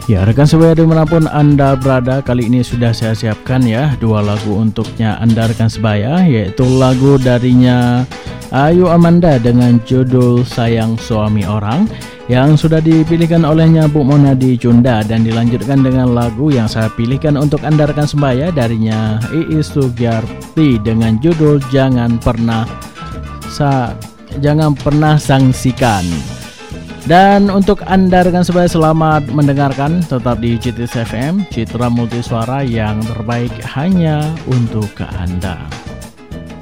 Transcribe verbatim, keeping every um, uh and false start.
Ya, rekan sebaya dimanapun Anda berada, kali ini sudah saya siapkan ya dua lagu untuknya Anda rekan sebaya, yaitu lagu darinya Ayu Amanda dengan judul Sayang Suami Orang yang sudah dipilihkan olehnya Bu Monadi Cunda, dan dilanjutkan dengan lagu yang saya pilihkan untuk Anda rekan sebaya darinya Iis Sugiyarti dengan judul Jangan Pernah Sa Jangan Pernah Sangsikan. Dan untuk Anda rekan sebaya, selamat mendengarkan, tetap di C T S F M, Citra Multisuara yang terbaik hanya untuk Anda.